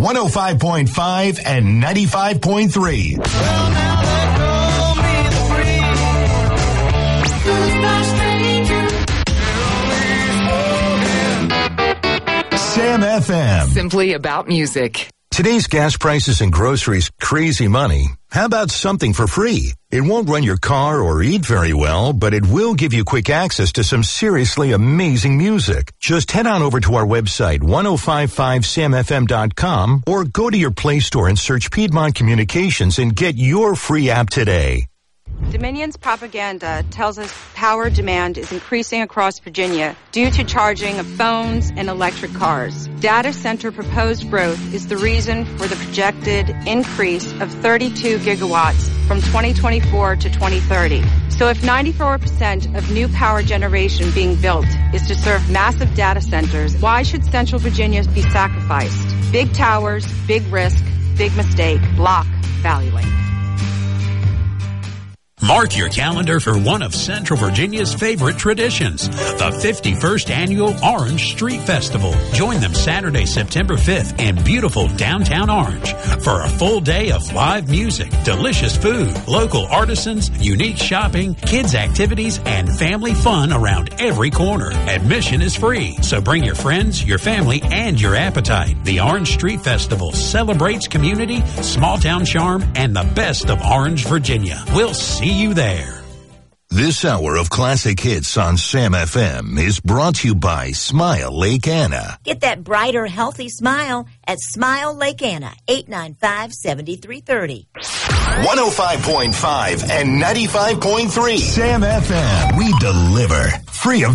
105.5 and 95.3. Well, now they call me the freak. Sam FM. Simply about music. Today's gas prices and groceries, crazy money. How about something for free? It won't run your car or eat very well, but it will give you quick access to some seriously amazing music. Just head on over to our website, 1055samfm.com, or go to your Play Store and search Piedmont Communications and get your free app today. Dominion's propaganda tells us power demand is increasing across Virginia due to charging of phones and electric cars. Data center proposed growth is the reason for the projected increase of 32 gigawatts from 2024 to 2030. So if 94% of new power generation being built is to serve massive data centers, why should Central Virginia be sacrificed? Big towers, big risk, big mistake. Block Valley Link. Mark your calendar for one of Central Virginia's favorite traditions, the 51st Annual Orange Street Festival. Join them Saturday, September 5th in beautiful downtown Orange for a full day of live music, delicious food, local artisans, unique shopping, kids' activities, and family fun around every corner. Admission is free, so bring your friends, your family, and your appetite. The Orange Street Festival celebrates community, small town charm, and the best of Orange, Virginia. We'll see you there. This hour of classic hits on Sam FM is brought to you by Smile Lake Anna. Get that brighter, healthy smile at Smile Lake Anna, 895-7330. 105.5 and 95.3. Sam FM. We deliver. Free of